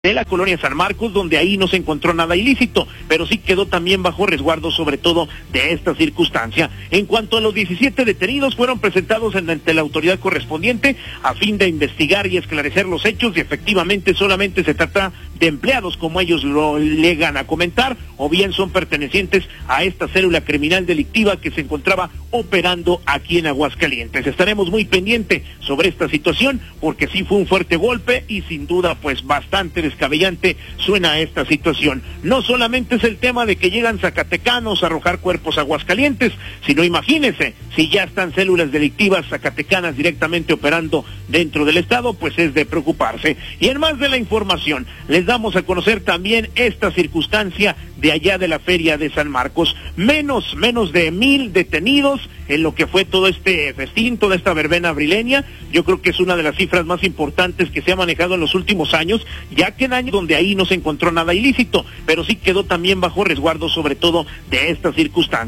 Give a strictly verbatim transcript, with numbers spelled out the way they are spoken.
de la colonia San Marcos, donde ahí no se encontró nada ilícito, pero sí quedó también bajo resguardo, sobre todo de esta circunstancia. En cuanto a los diecisiete detenidos, fueron presentados ante la autoridad correspondiente a fin de investigar y esclarecer los hechos, y efectivamente solamente se trata de empleados, como ellos lo llegan a comentar, o bien son pertenecientes a esta célula criminal delictiva que se encontraba operando aquí en Aguascalientes. Estaremos muy pendientes sobre esta situación, porque sí fue un fuerte golpe y sin duda pues bastante descabellante suena esta situación. No solamente es el tema de que llegan zacatecanos a arrojar cuerpos a Aguascalientes, sino imagínense, si ya están células delictivas zacatecanas directamente operando dentro del estado, pues es de preocuparse. Y en más de la información, les damos a conocer también esta circunstancia de allá de la feria de San Marcos. Menos, menos de mil detenidos en lo que fue todo este festín, toda esta verbena abrileña. Yo creo que es una de las cifras más importantes que se ha manejado en los últimos años, ya que en años donde ahí no se encontró nada ilícito, pero sí quedó también bajo resguardo, sobre todo de esta circunstancia.